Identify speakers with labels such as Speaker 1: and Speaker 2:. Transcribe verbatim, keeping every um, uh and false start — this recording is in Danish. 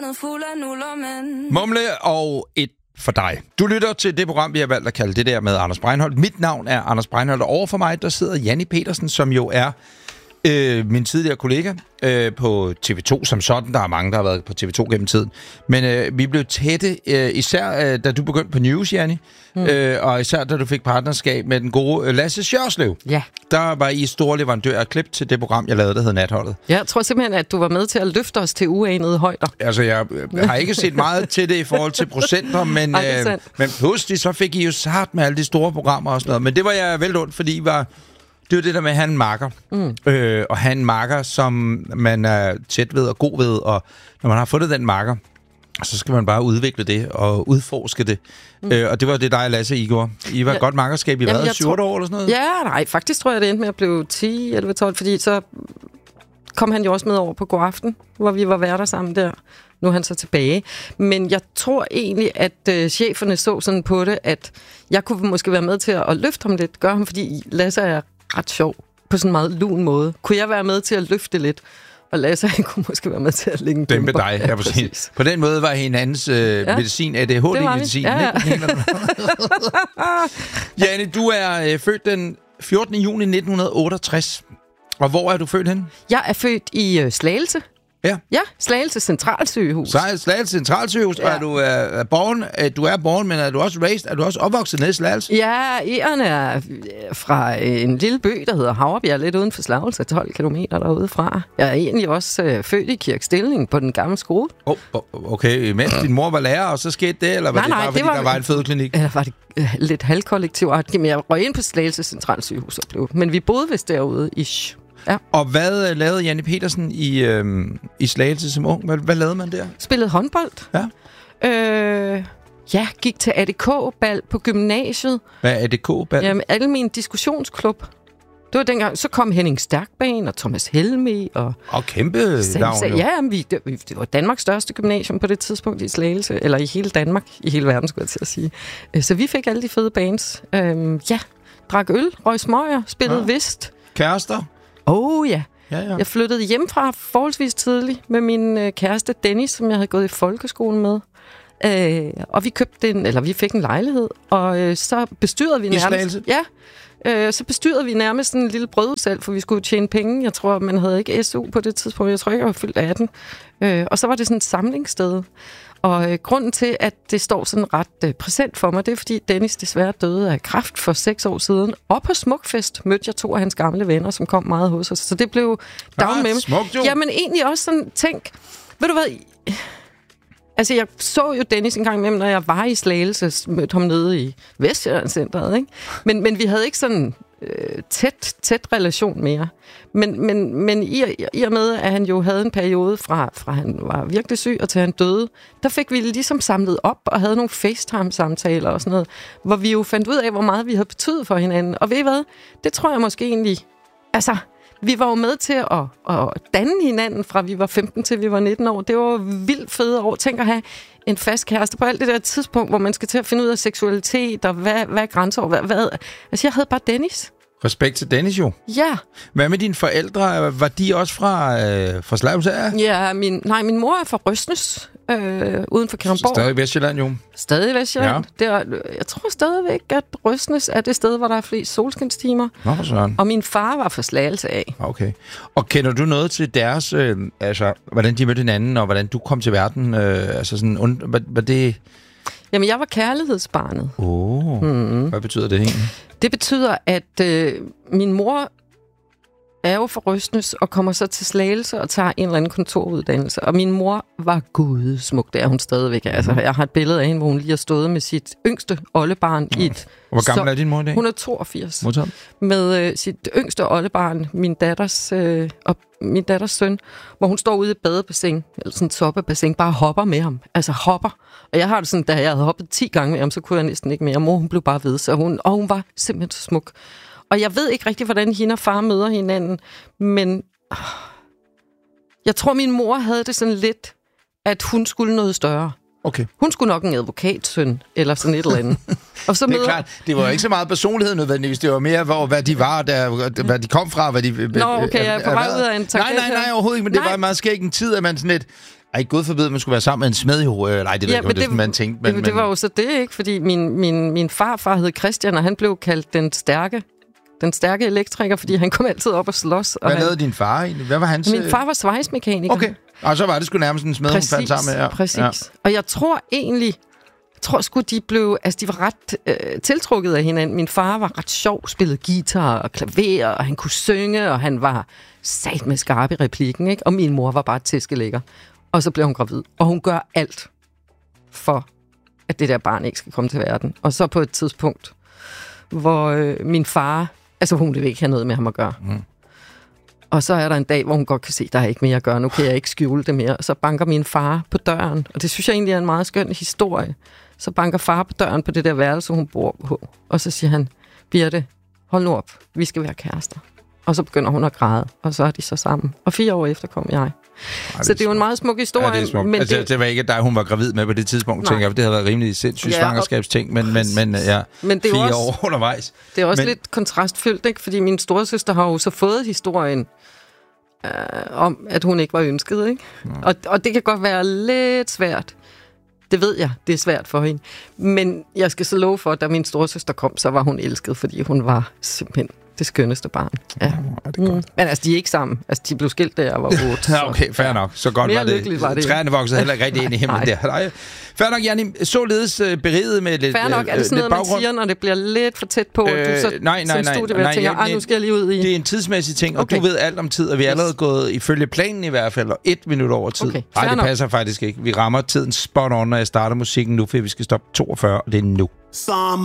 Speaker 1: Mumle og et for dig. Du lytter til det program, vi har valgt at kalde det der med Anders Breinholt. Mit navn er Anders Breinholt, og over for mig, der sidder Janni Petersen, som jo er øh, min tidligere kollega øh, på T V to som sådan. Der er mange, der har været på T V to gennem tiden. Men øh, vi blev tætte, øh, især øh, da du begyndte på News, Janni, mm. øh, og især da du fik partnerskab med den gode øh, Lasse Sjørslev. Ja. Der var I store leverandør af klip til det program, jeg lavede, der hed Natholdet.
Speaker 2: Ja, jeg tror simpelthen, at du var med til at løfte os til uanede højder.
Speaker 1: Altså, jeg har ikke set meget til det i forhold til procenter, men,
Speaker 2: Ej,
Speaker 1: øh, men pludselig så fik I jo sart med alle de store programmer og sådan noget. Men det var jeg vel ondt, fordi I var... Det var det der med at have en makker. Mm. Øh, og have en makker, som man er tæt ved og god ved. Og når man har fundet den makker, så skal man bare udvikle det og udforske det. Mm. Øh, og det var det, dig og Lasse, I gjorde. I var ja. godt makkerskab. I var syv otte år eller sådan noget?
Speaker 2: Ja, nej. Faktisk tror jeg, det endte med at blive ti elleve tolv, fordi så kom han jo også med over på God Aften, hvor vi var værter sammen der. Nu er han så tilbage. Men jeg tror egentlig, at øh, cheferne så sådan på det, at jeg kunne måske være med til at, at løfte ham lidt. Gøre ham, fordi Lasse er ret sjov på sådan en meget lun måde. Kunne jeg være med til at løfte lidt? Og Lasse, han kunne måske være med til at lægge en
Speaker 1: dæmpe dig, ja, præcis. På den måde var hinandens øh, ja. medicin, A D H D-medicin. Ja, ja. Janni, du er øh, født den fjortende juni nitten otteogtres. Og hvor er du født henne?
Speaker 2: Jeg er født i øh, Slagelse.
Speaker 1: Ja.
Speaker 2: Ja, Slagelse Centralsygehus.
Speaker 1: Så er Slagelse Centralsygehus, ja. Og er du er born, du er born, men er du også raised, er du også opvokset nede i Slagelse?
Speaker 2: Ja, Eren er fra en lille by, der hedder Havrebjerg, lidt uden for Slagelse, tolv kilometer derude fra. Jeg er egentlig også øh, født i Kirkstilling på den gamle skole.
Speaker 1: Oh, okay, mens din mor var lærer, og så skete det, eller var nej, det bare, nej, fordi det var, der var en fødeklinik?
Speaker 2: Eller var det øh, lidt halvkollektiv? Men jeg røg ind på Slagelse Centralsygehus og blev. Men vi boede vist derude, ish. Ja.
Speaker 1: Og hvad lavede Janni Petersen i, øh, i Slagelse som ung? Hvad, hvad lavede man der?
Speaker 2: Spillede håndbold.
Speaker 1: Ja.
Speaker 2: Øh, ja, gik til A D K-bal på gymnasiet.
Speaker 1: Hvad er A D K-bal?
Speaker 2: Jamen, alle min diskussionsklub. Det var dengang, så kom Henning Stærkban og Thomas Helmi og...
Speaker 1: Og kæmpe navn,
Speaker 2: ja, vi, det, det var Danmarks største gymnasium på det tidspunkt i Slagelse. Eller i hele Danmark, i hele verden, skulle jeg til at sige. Så vi fik alle de fede bands. Øh, ja, drak øl, røg smøger, spillede ja. vist.
Speaker 1: Kærester?
Speaker 2: Oh ja.
Speaker 1: Ja, ja.
Speaker 2: Jeg flyttede hjemmefra forholdsvis tidligt med min øh, kæreste Dennis, som jeg havde gået i folkeskolen med. Øh, og vi købte en, eller vi fik en lejlighed, og øh, så bestyrede vi nærmest...
Speaker 1: I Slagelse?
Speaker 2: Ja. Øh, så bestyrede vi nærmest en lille brødudsalg, for vi skulle tjene penge. Jeg tror, man havde ikke S U på det tidspunkt. Jeg tror ikke, jeg var fyldt atten. Øh, og så var det sådan et samlingssted. Og øh, grunden til, at det står sådan ret øh, præsent for mig, det er, fordi Dennis desværre døde af kræft for seks år siden. Og på Smukfest mødte jeg to af hans gamle venner, som kom meget hos os. Så det blev down
Speaker 1: ah,
Speaker 2: med mig.
Speaker 1: Smukt, jo.
Speaker 2: Jamen egentlig også sådan, tænk, ved du hvad... Altså, jeg så jo Dennis en gang imellem, når jeg var i Slagelse, mødte ham nede i Vestjyllandscenteret, ikke? Men, men vi havde ikke sådan øh, tæt, tæt relation mere. Men, men, men i, i og med, at han jo havde en periode fra, fra han var virkelig syg og til han døde, der fik vi ligesom samlet op og havde nogle FaceTime-samtaler og sådan noget, hvor vi jo fandt ud af, hvor meget vi havde betydet for hinanden. Og ved I hvad? Det tror jeg måske egentlig... Altså... Vi var jo med til at, at danne hinanden, fra vi var femten til vi var nitten år. Det var vildt fede år. Tænk at have en fast kæreste på alt det der tidspunkt, hvor man skal til at finde ud af seksualitet, og hvad, hvad er grænser, hvad, hvad... Altså, jeg havde bare Dennis.
Speaker 1: Respekt til Dennis jo.
Speaker 2: Ja.
Speaker 1: Hvad med dine forældre? Var de også fra, øh, fra Slagelse?
Speaker 2: Ja, min, nej, min mor er fra Røsnes, øh, uden for Kalundborg.
Speaker 1: Stadig Vestjylland jo.
Speaker 2: Stadig Vestjylland. Ja. Det er, jeg tror stadigvæk, at Røsnes er det sted, hvor der er flest solskinstimer.
Speaker 1: Nå, for sådan.
Speaker 2: Og min far var fra Slagelse af.
Speaker 1: Okay. Og kender du noget til deres, øh, altså, hvordan de mødte hinanden, og hvordan du kom til verden? Øh, altså sådan, und, var, var det...
Speaker 2: Jamen, jeg var kærlighedsbarnet.
Speaker 1: Åh, oh, mm-hmm. Hvad betyder det egentlig?
Speaker 2: Det betyder, at øh, min mor er jo fra Røsnes og kommer så til Slagelse og tager en eller anden kontoruddannelse. Og min mor var gudsmuk, det er hun stadigvæk. Mm-hmm. Altså, jeg har et billede af hende, hvor hun lige har stået med sit yngste oldebarn mm. i et...
Speaker 1: Hvor gammel er din mor i dag?
Speaker 2: Hun er toogfirs.
Speaker 1: Modtaget.
Speaker 2: Med øh, sit yngste oldebarn, min datters, øh, og min datters søn, hvor hun står ude i badebassin, eller sådan et soppebassin, bare hopper med ham. Altså hopper. Og jeg har det sådan, da jeg havde hoppet ti gange med ham, så kunne jeg næsten ikke mere. Mor, hun blev bare ved, så hun, og hun var simpelthen så smuk. Og jeg ved ikke rigtig, hvordan hende og far møder hinanden, men øh, jeg tror, min mor havde det sådan lidt, at hun skulle noget større.
Speaker 1: Okay.
Speaker 2: Hun skulle nok en advokatsøn, eller sådan et eller andet. Og så
Speaker 1: det er
Speaker 2: møder...
Speaker 1: klart, det var ikke så meget personlighed nødvendigvis, det var mere, hvor, hvad de var, der, hvad de kom fra, hvad de...
Speaker 2: Nå, okay, jeg er på vej ud af en
Speaker 1: Nej, nej, nej, overhovedet ikke, men nej. Det var meget skægt en tid, at man sådan lidt... Ej, gud forbyde, man skulle være sammen med en smed, jo. Øh, nej, det ved
Speaker 2: ja,
Speaker 1: ikke, om det, det man tænkte.
Speaker 2: Men, det, det var jo så det, ikke? Fordi min, min, min farfar hed Christian, og han blev kaldt den stærke, den stærke elektriker, fordi han kom altid op og slås. Og
Speaker 1: Hvad
Speaker 2: han,
Speaker 1: lavede din far egentlig? Hvad var hans...
Speaker 2: Min far var svejsmekaniker.
Speaker 1: Okay, og så var det sgu nærmest en smed,
Speaker 2: præcis,
Speaker 1: hun fandt sammen med. Ja.
Speaker 2: Præcis,
Speaker 1: ja.
Speaker 2: Og jeg tror egentlig... Jeg tror sgu, de blev... Altså, de var ret øh, tiltrukket af hinanden. Min far var ret sjov, spillede guitar og klaver, og han kunne synge, og han var sat med skarp i replikken, ikke? Og min mor var bare tæskelækker. Og så blev hun gravid. Og hun gør alt for, at det der barn ikke skal komme til verden. Og så på et tidspunkt, hvor øh, min far... Altså, hun vil ikke have noget med ham at gøre. Mm. Og så er der en dag, hvor hun godt kan se, der er ikke mere at gøre. Nu kan jeg ikke skjule det mere. Og så banker min far på døren. Og det synes jeg egentlig er en meget skøn historie. Så banker far på døren på det der værelse, hun bor på. Og så siger han, Birte, hold nu op. Vi skal være kærester. Og så begynder hun at græde. Og så er de så sammen. Og fire år efter kom jeg. Ej, så det er jo en meget smuk historie.
Speaker 1: Ja, det er smukt. Men altså, det... det var ikke dig, hun var gravid med på det tidspunkt, tænker jeg. Det havde været rimelig sindssygt ja, svangerskabsting, men, men, men, ja,
Speaker 2: men det er
Speaker 1: fire
Speaker 2: også,
Speaker 1: år undervejs.
Speaker 2: Det er også
Speaker 1: men...
Speaker 2: lidt kontrastfyldt, ikke? Fordi min storesøster har jo så fået historien øh, om, at hun ikke var ønsket, ikke? Ja. Og, og det kan godt være lidt svært. Det ved jeg, det er svært for hende. Men jeg skal så love for, at da min storesøster kom, så var hun elsket, fordi hun var simpelthen det skønneste barn. Ja. Ja, det er godt. Mm. Men altså, de er ikke sammen. Altså, de blev skilt, da jeg var otte.
Speaker 1: Ja, okay, fair nok. Så godt var det.
Speaker 2: var det.
Speaker 1: Træerne voksede heller ikke rigtig ind i himlen der. Nej. Fair nok, Janni. Således uh, beriget med lidt
Speaker 2: fair nok, er det sådan noget, man siger, når det bliver lidt for tæt på, øh, du så
Speaker 1: nej, nej, nej,
Speaker 2: studie, nej, tænker, nej, nu skal jeg lige ud i...
Speaker 1: Det er en tidsmæssig ting, og okay. Du ved alt om tid, og vi er allerede gået ifølge planen i hvert fald, og et minut over tid. Okay, nej, det nok. Passer faktisk ikke. Vi rammer tiden spot on, når jeg starter musikken nu, for vi skal stoppe toogfyrre, og det er nu.